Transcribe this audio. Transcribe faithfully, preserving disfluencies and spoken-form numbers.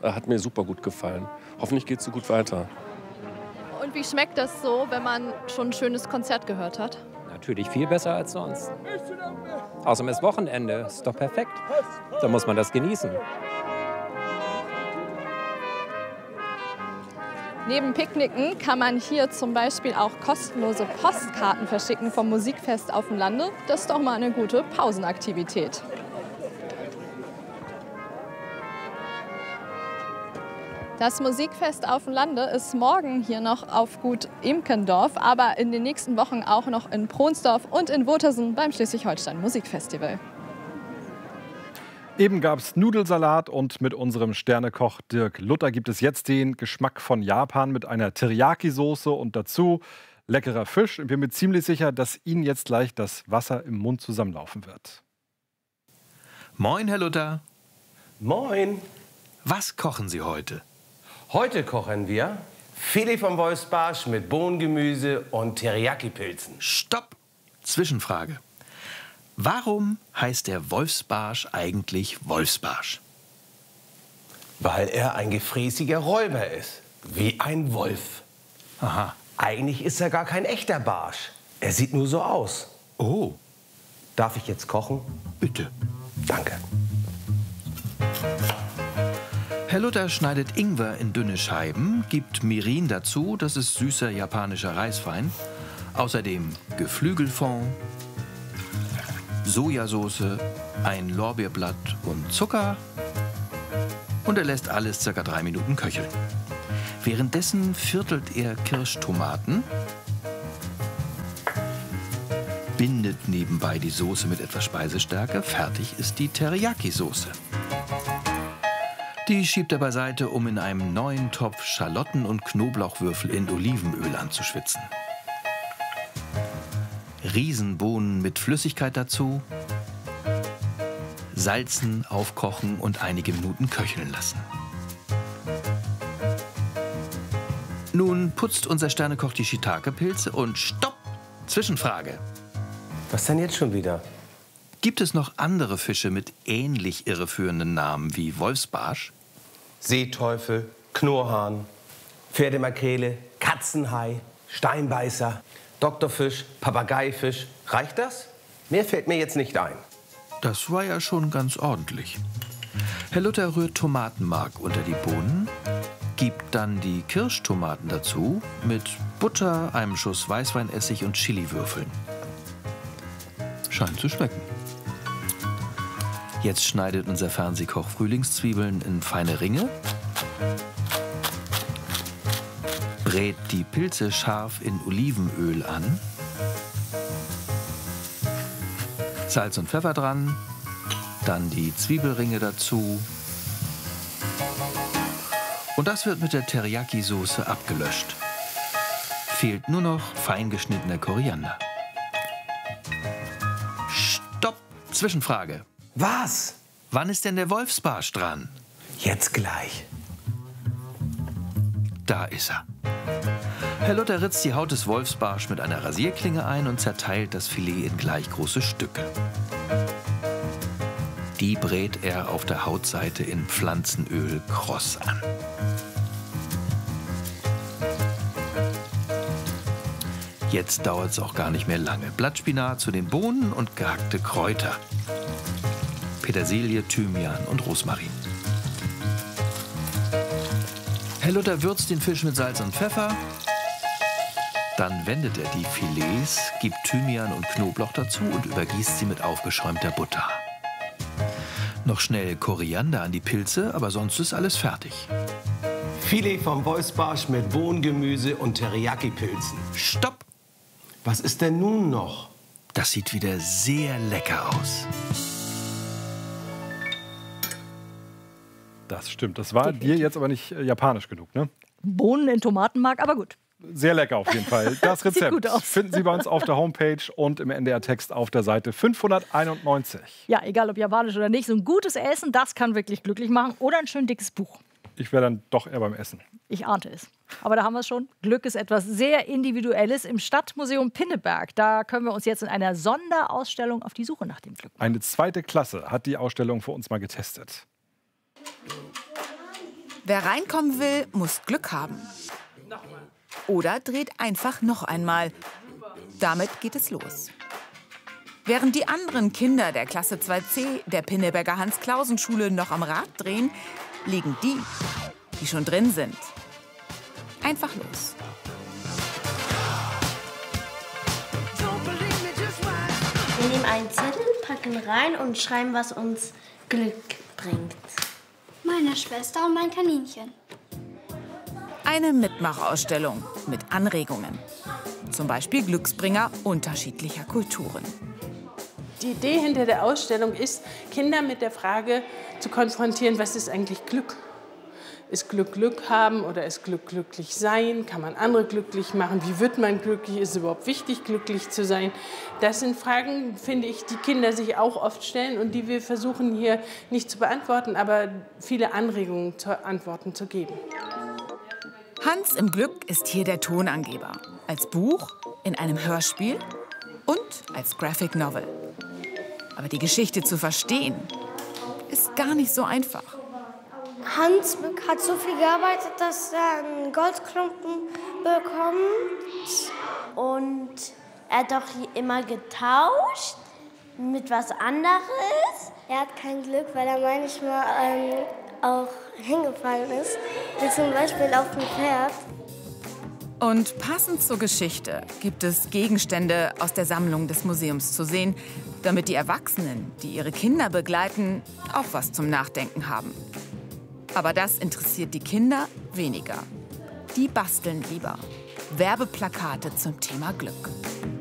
äh, hat mir super gut gefallen. Hoffentlich geht es so gut weiter. Und wie schmeckt das so, wenn man schon ein schönes Konzert gehört hat? Natürlich viel besser als sonst. Außerdem ist Wochenende, ist doch perfekt. Da muss man das genießen. Neben Picknicken kann man hier zum Beispiel auch kostenlose Postkarten verschicken vom Musikfest auf dem Lande. Das ist doch mal eine gute Pausenaktivität. Das Musikfest auf dem Lande ist morgen hier noch auf Gut Imkendorf, aber in den nächsten Wochen auch noch in Pronsdorf und in Wurtersen beim Schleswig-Holstein Musikfestival. Eben gab es Nudelsalat und mit unserem Sternekoch Dirk Luther gibt es jetzt den Geschmack von Japan mit einer Teriyaki-Soße und dazu leckerer Fisch. Ich bin mir ziemlich sicher, dass Ihnen jetzt gleich das Wasser im Mund zusammenlaufen wird. Moin, Herr Luther. Moin. Was kochen Sie heute? Heute kochen wir Filet vom Wolfsbarsch mit Bohnengemüse und Teriyaki-Pilzen. Stopp! Zwischenfrage. Warum heißt der Wolfsbarsch eigentlich Wolfsbarsch? Weil er ein gefräßiger Räuber ist, wie ein Wolf. Aha. Eigentlich ist er gar kein echter Barsch. Er sieht nur so aus. Oh. Darf ich jetzt kochen? Bitte. Danke. Herr Luther schneidet Ingwer in dünne Scheiben, gibt Mirin dazu, das ist süßer japanischer Reiswein. Außerdem Geflügelfond, Sojasauce, ein Lorbeerblatt und Zucker. Und er lässt alles circa drei Minuten köcheln. Währenddessen viertelt er Kirschtomaten, bindet nebenbei die Soße mit etwas Speisestärke. Fertig ist die Teriyaki-Soße. Die schiebt er beiseite, um in einem neuen Topf Schalotten und Knoblauchwürfel in Olivenöl anzuschwitzen. Riesenbohnen mit Flüssigkeit dazu, salzen, aufkochen und einige Minuten köcheln lassen. Nun putzt unser Sternekoch die Shiitake-Pilze und stopp! Zwischenfrage. Was denn jetzt schon wieder? Gibt es noch andere Fische mit ähnlich irreführenden Namen wie Wolfsbarsch? Seeteufel, Knurrhahn, Pferdemakrele, Katzenhai, Steinbeißer, Doktorfisch, Papageifisch. Reicht das? Mehr fällt mir jetzt nicht ein. Das war ja schon ganz ordentlich. Herr Luther rührt Tomatenmark unter die Bohnen, gibt dann die Kirschtomaten dazu mit Butter, einem Schuss Weißweinessig und Chiliwürfeln. Scheint zu schmecken. Jetzt schneidet unser Fernsehkoch Frühlingszwiebeln in feine Ringe, brät die Pilze scharf in Olivenöl an, Salz und Pfeffer dran, dann die Zwiebelringe dazu und das wird mit der Teriyaki-Soße abgelöscht. Fehlt nur noch fein geschnittener Koriander. Stopp! Zwischenfrage. Was? Wann ist denn der Wolfsbarsch dran? Jetzt gleich. Da ist er. Herr Luther ritzt die Haut des Wolfsbarsch mit einer Rasierklinge ein und zerteilt das Filet in gleich große Stücke. Die brät er auf der Hautseite in Pflanzenöl kross an. Jetzt dauert es auch gar nicht mehr lange. Blattspinat zu den Bohnen und gehackte Kräuter. Petersilie, Thymian und Rosmarin. Herr Luther würzt den Fisch mit Salz und Pfeffer. Dann wendet er die Filets, gibt Thymian und Knoblauch dazu und übergießt sie mit aufgeschäumter Butter. Noch schnell Koriander an die Pilze, aber sonst ist alles fertig. Filet vom Wolfsbarsch mit Bohnengemüse und Teriyaki-Pilzen. Stopp! Was ist denn nun noch? Das sieht wieder sehr lecker aus. Das stimmt. Das war dir jetzt aber nicht äh, japanisch genug, ne? Bohnen in Tomatenmark, aber gut. Sehr lecker auf jeden Fall. Das Sieht Rezept gut aus. finden Sie bei uns auf der Homepage und im N D R-Text auf der Seite fünfhunderteinundneunzig. Ja, egal ob japanisch oder nicht, so ein gutes Essen, das kann wirklich glücklich machen. Oder ein schön dickes Buch. Ich wäre dann doch eher beim Essen. Ich ahnte es. Aber da haben wir es schon. Glück ist etwas sehr Individuelles im Stadtmuseum Pinneberg. Da können wir uns jetzt in einer Sonderausstellung auf die Suche nach dem Glück machen. Eine zweite Klasse hat die Ausstellung für uns mal getestet. Wer reinkommen will, muss Glück haben. Oder dreht einfach noch einmal. Damit geht es los. Während die anderen Kinder der Klasse zwei C der Pinneberger Hans-Clausen-Schule noch am Rad drehen, liegen die, die schon drin sind, einfach los. Wir nehmen einen Zettel, packen rein und schreiben, was uns Glück bringt. Meine Schwester und mein Kaninchen. Eine Mitmachausstellung mit Anregungen. Zum Beispiel Glücksbringer unterschiedlicher Kulturen. Die Idee hinter der Ausstellung ist, Kinder mit der Frage zu konfrontieren, was ist eigentlich Glück? Ist Glück Glück haben oder ist Glück glücklich sein? Kann man andere glücklich machen? Wie wird man glücklich? Ist es überhaupt wichtig, glücklich zu sein? Das sind Fragen, finde ich, die Kinder sich auch oft stellen und die wir versuchen hier nicht zu beantworten, aber viele Anregungen zu Antworten zu geben. Hans im Glück ist hier der Tonangeber. Als Buch, in einem Hörspiel und als Graphic Novel. Aber die Geschichte zu verstehen, ist gar nicht so einfach. Hans hat so viel gearbeitet, dass er einen Goldklumpen bekommt. Und er hat doch immer getauscht mit was anderes. Er hat kein Glück, weil er manchmal ähm, auch hingefallen ist, wie zum Beispiel auf dem Pferd. Und passend zur Geschichte gibt es Gegenstände aus der Sammlung des Museums zu sehen, damit die Erwachsenen, die ihre Kinder begleiten, auch was zum Nachdenken haben. Aber das interessiert die Kinder weniger. Die basteln lieber Werbeplakate zum Thema Glück.